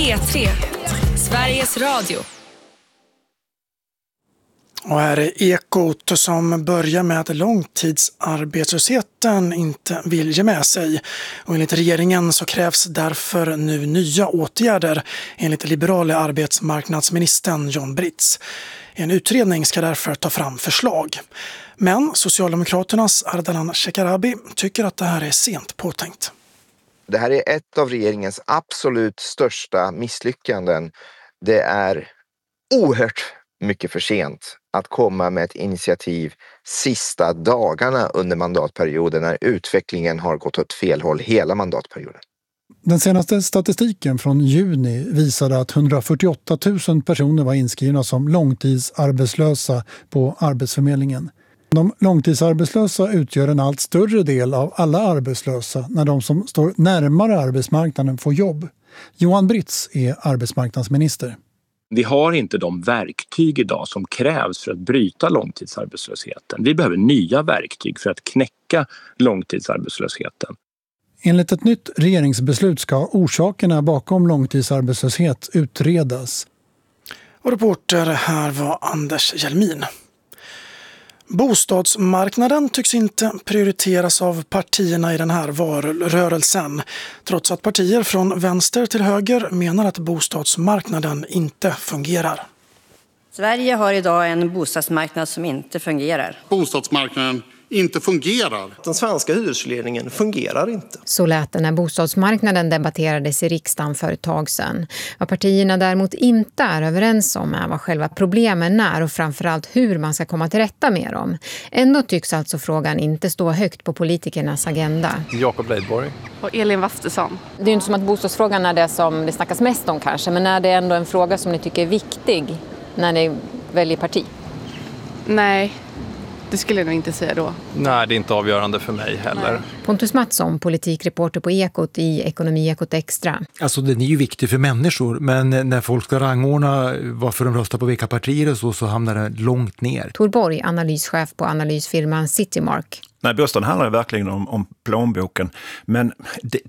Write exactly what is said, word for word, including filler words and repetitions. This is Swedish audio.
P tre, Sveriges Radio. Och här är Ekot som börjar med att långtidsarbetslösheten inte vill ge med sig. Och enligt regeringen så krävs därför nu nya åtgärder enligt liberala arbetsmarknadsministern John Britz. En utredning ska därför ta fram förslag. Men Socialdemokraternas Ardalan Shekarabi tycker att det här är sent påtänkt. Det här är ett av regeringens absolut största misslyckanden. Det är oerhört mycket för sent att komma med ett initiativ sista dagarna under mandatperioden när utvecklingen har gått åt fel håll hela mandatperioden. Den senaste statistiken från juni visade att hundrafyrtioåtta tusen personer var inskrivna som långtidsarbetslösa på Arbetsförmedlingen. De långtidsarbetslösa utgör en allt större del av alla arbetslösa när de som står närmare arbetsmarknaden får jobb. Johan Britz är arbetsmarknadsminister. Vi har inte de verktyg idag som krävs för att bryta långtidsarbetslösheten. Vi behöver nya verktyg för att knäcka långtidsarbetslösheten. Enligt ett nytt regeringsbeslut ska orsakerna bakom långtidsarbetslöshet utredas. Och reporter här var Anders Hjelmin. Bostadsmarknaden tycks inte prioriteras av partierna i den här valrörelsen, trots att partier från vänster till höger menar att bostadsmarknaden inte fungerar. Sverige har idag en bostadsmarknad som inte fungerar. Bostadsmarknaden inte fungerar. Den svenska hyresregleringen fungerar inte. Så lät det när bostadsmarknaden debatterades i riksdagen för ett tag sedan. Vad partierna däremot inte är överens om är vad själva problemen är och framförallt hur man ska komma till rätta med dem. Ändå tycks alltså frågan inte stå högt på politikernas agenda. Jakob Leidborg. Och Elin Wastesson. Det är ju inte som att bostadsfrågan är det som det snackas mest om kanske, men är det ändå en fråga som ni tycker är viktig när ni väljer parti? Nej. Det skulle jag nog inte säga då. Nej, det är inte avgörande för mig heller. Nej. Pontus Mattsson, politikreporter på Ekot i Ekonomi Ekot Extra. Alltså den är ju viktig för människor, men när folk ska rangordna varför de röstar på vilka partier och så, så hamnar det långt ner. Tor Borg, analyschef på analysfirman Citymark. Nej, bostaden handlar verkligen om, om plånboken. Men det,